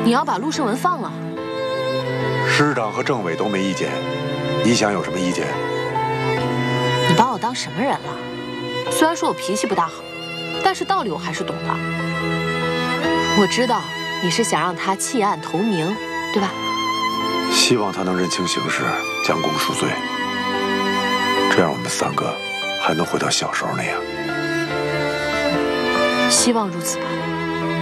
你要把陆胜文放了。 师长和政委都没意见，你想有什么意见？ 你把我当什么人了？虽然说我脾气不大好，但是道理我还是懂的。我知道你是想让他弃暗投明，对吧？ 希望他能认清形势，将功赎罪，这样我们3个还能回到小时候那样。 希望如此吧。